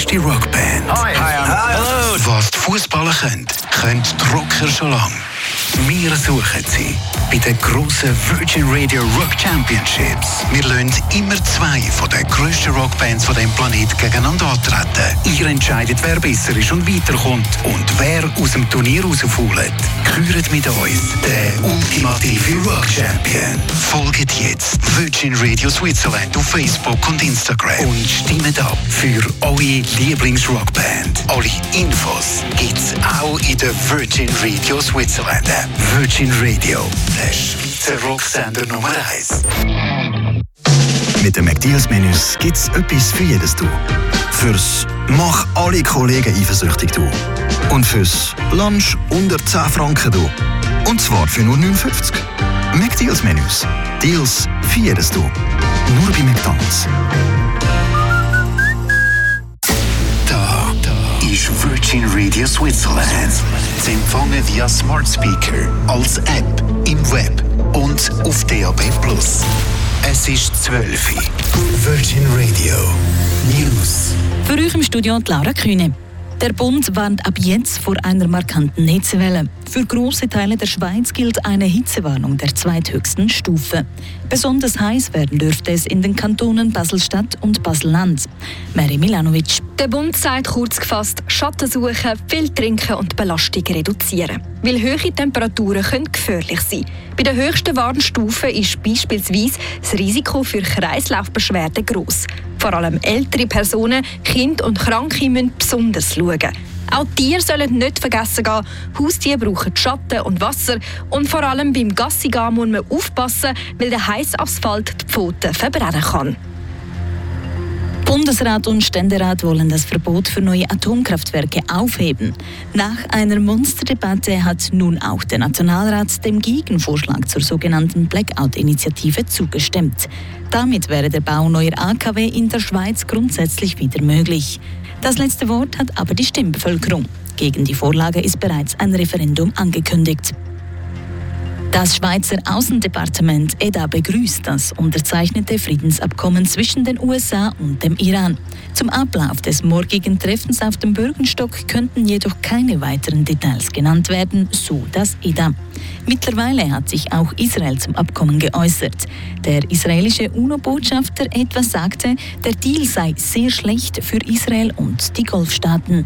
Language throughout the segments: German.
grösste Rockband. Hallo. Was die Fußballer können die Rocker schon lange. Wir suchen sie bei den grossen Virgin Radio Rock Championships. Wir lassen immer zwei von den grössten Rockbands von diesem Planeten gegeneinander antreten. Ihr entscheidet, wer besser ist und weiterkommt und wer aus dem Turnier rausfällt. Küret mit uns den ultimative Rock Champion. Folgt jetzt Virgin Radio Switzerland auf Facebook und Instagram und stimmt ab für eure Lieblingsrockband. Alle Infos gibt's auch in der Virgin Radio Switzerland App. Virgin Radio, der Schweizer Rocksender Nummer 1. Mit den McDeals-Menüs gibt's etwas für jedes Du. Fürs «Mach alle Kollegen eifersüchtig» Du. Und fürs «Lunch unter 10 Franken» Du. Und zwar für nur 59. McDeals-Menüs. Deals für jedes Du. Nur bei McDonald's. Da ist Virgin Radio Switzerland. Zu empfangen via Smart Speaker, als App, im Web und auf DAB+. Es ist 12 Uhr. Virgin Radio News. Für euch im Studio Laura Kühne. Der Bund warnt ab jetzt vor einer markanten Hitzewelle. Für grosse Teile der Schweiz gilt eine Hitzewarnung der zweithöchsten Stufe. Besonders heiß werden dürfte es in den Kantonen Basel-Stadt und Basel-Land. Mary Milanovic. Der Bund sagt kurz gefasst, Schatten suchen, viel trinken und Belastung reduzieren. Weil hohe Temperaturen können gefährlich sein. Bei der höchsten Warnstufe ist beispielsweise das Risiko für Kreislaufbeschwerden gross. Vor allem ältere Personen, Kinder und Kranke müssen besonders schauen. Auch Tiere sollen nicht vergessen gehen. Haustiere brauchen Schatten und Wasser. Und vor allem beim Gassigehen muss man aufpassen, weil der heiße Asphalt die Pfoten verbrennen kann. Bundesrat und Ständerat wollen das Verbot für neue Atomkraftwerke aufheben. Nach einer Monsterdebatte hat nun auch der Nationalrat dem Gegenvorschlag zur sogenannten Blackout-Initiative zugestimmt. Damit wäre der Bau neuer AKW in der Schweiz grundsätzlich wieder möglich. Das letzte Wort hat aber die Stimmbevölkerung. Gegen die Vorlage ist bereits ein Referendum angekündigt. Das Schweizer Außendepartement EDA begrüßt das unterzeichnete Friedensabkommen zwischen den USA und dem Iran. Zum Ablauf des morgigen Treffens auf dem Bürgenstock könnten jedoch keine weiteren Details genannt werden, so das EDA. Mittlerweile hat sich auch Israel zum Abkommen geäußert. Der israelische UNO-Botschafter etwa sagte, der Deal sei sehr schlecht für Israel und die Golfstaaten.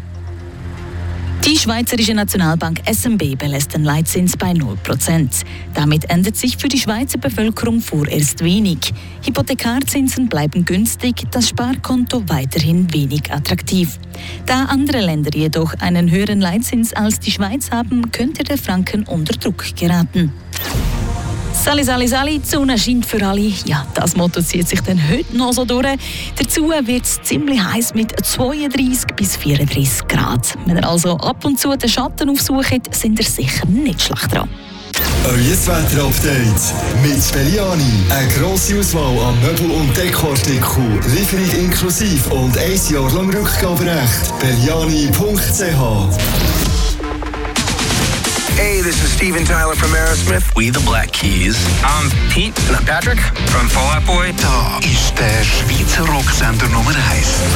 Die Schweizerische Nationalbank SNB belässt den Leitzins bei 0%. Damit ändert sich für die Schweizer Bevölkerung vorerst wenig. Hypothekarzinsen bleiben günstig, das Sparkonto weiterhin wenig attraktiv. Da andere Länder jedoch einen höheren Leitzins als die Schweiz haben, könnte der Franken unter Druck geraten. Sali, Sali, Sali, die Sonne scheint für alle. Ja, das Motto zieht sich dann heute noch so durch. Dazu wird es ziemlich heiß mit 32 bis 34 Grad. Wenn ihr also ab und zu den Schatten aufsucht, sind ihr sicher nicht schlecht dran. Euer Wetter-Update mit Belliani. Eine grosse Auswahl an Möbel- und Dekoartikeln, Lieferung inklusive und 1 Jahr lang Rückgaberecht. Belliani.ch. Hey, this is Steven Tyler from Aerosmith. We the Black Keys. I'm Pete. And I'm Patrick from Fall Out Boy. Da ist der Schweizer Rocksender Nummer 1.